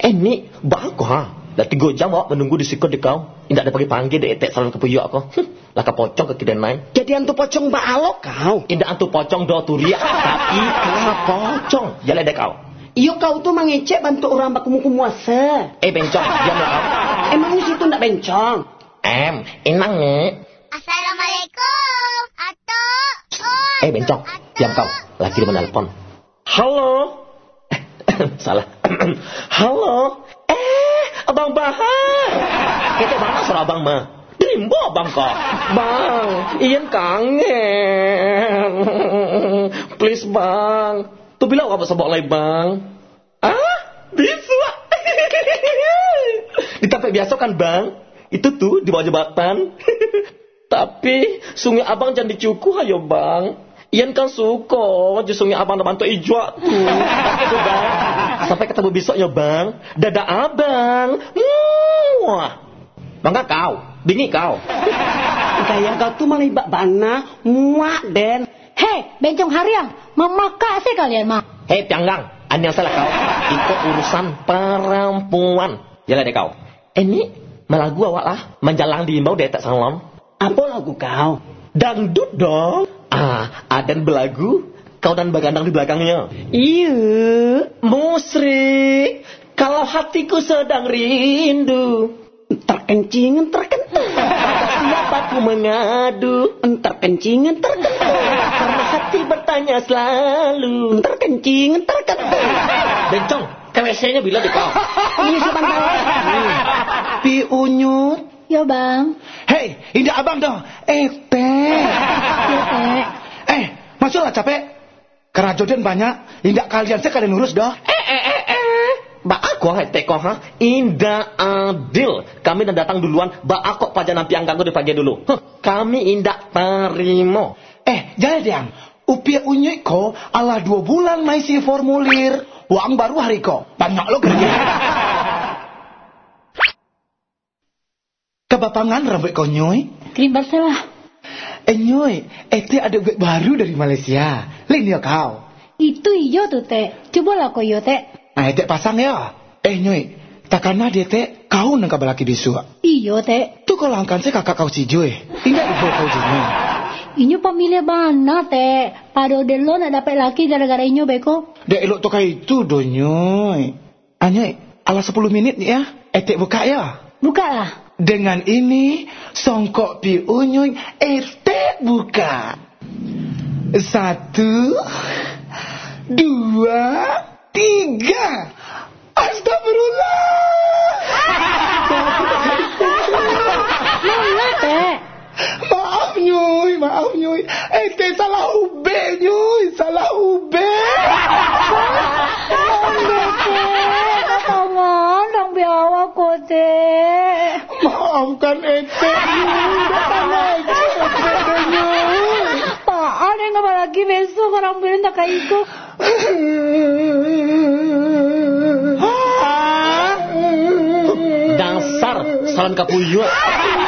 Ini bagus ha. Dah 3 jam awak menunggu di situ di kau. Tidak ada panggil de etek salon kepuyuk aku. Lah pocong ke kiden main. Jadi antu pocong baalok kau. Tidak antu pocong do turia, tapi pocong. Jalan dek kau. Iyo kau tuh mengecek bantu orang baku muasa. Bencong, diamlah kau. Emang di situ ndak bencong? Inang ni. Assalamualaikum. Atuk. Bencong, diam kau. Lagi dia menelpon. Halo. Salah. Halo. Abang Bahar. Kita mana suara abang mah? Dimbo abang kok. Bang, Ian kangen. Please bang. Tu bila apa sebab lagi bang? Bisa. Ditambah biasa kan bang? Itu tuh di bawah jembatan. Tapi sungai abang jangan dicukuh ayo bang. Ian kan suka di sungai abang dan bantu ijwa tuh. Itu bang. Sampai ketemu besok ya bang. Dadah abang. Wah. Bangga kau. Bingi kau. Gaya kau tuh malah ibak bana. Muak den. Hei, bencong hariang. Memakak sih kalian mah. Hei pianggang. Anda yang salah kau. Itu urusan perempuan. Jalan deh kau. Ini malah gua awak lah. Menjalang di imbau detek salon. Apa lagu kau? Dangdut dong. Aden belagu. Kau dan bagandang di belakangnya. Iya. Musrik. Kalau hatiku sedang rindu. Terkencingan terkental. Siapa ku mengadu. Terkencingan terkental. Karena hati bertanya selalu. Terkencingan terkental. Bencong, KWC-nya bila di kau. Ini sebentar. Pi Unyut. Ya bang. Hei, indah abang dong. Teh. Ya teh. Masuklah capek. Karena jodoh banyak. Indah kalian sekalian urus dah. Mbak aku teko ha. Indah adil. Kami dah datang duluan. Mbak aku paja nampi anggangku di pagi dulu. Kami indah terima. Jangan diam. Upia unyek ko ala 2 bulan maisi formulir. Uang baru hari ko. Banyak lo kerja. Kebapangan rambut kau nyoy. Krim Barcelah. Nyoy, itu ada duit baru dari Malaysia. Lain ya kau. Itu iyo tuh teh. Cobalah kau iyo teh. Teh pasang ya. Nyoy, takana dia teh kau nang kabalaki disua. Iyo teh. Tu kalau angkan saya kakak kau si Joy. Indah ibu kau jinyo. Inyo pamilya mana teh? Pado delo nak dapat laki gara-gara inyo beko. Dek elok tokai itu do nyoy. Nyoy, ala 10 menit nih ya. Teh buka ya. Buka lah. Dengan ini songkok pi unyoy buka. 1, 2, 3. Astagfirullah. Mana teh? Maaf nyoy. Teh salah ube nyoy, salah ube. Tangan dong biawa ko teh. Maafkan Ete. Datang lagi Ete nyoy. Apaan yang nggak lagi besok orang bilang tak kayak itu. Dasar salon kapuyuk.